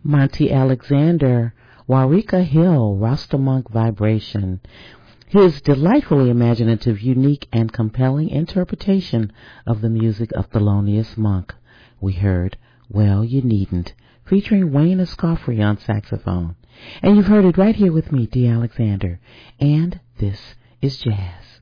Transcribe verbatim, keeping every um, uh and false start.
Monty Alexander, Warika Hill, Rastamonk Vibration. His delightfully imaginative, unique, and compelling interpretation of the music of Thelonious Monk. We heard Well, You Needn't, featuring Wayne Escoffery on saxophone. And you've heard it right here with me, Dee Alexander. And this is Jazz.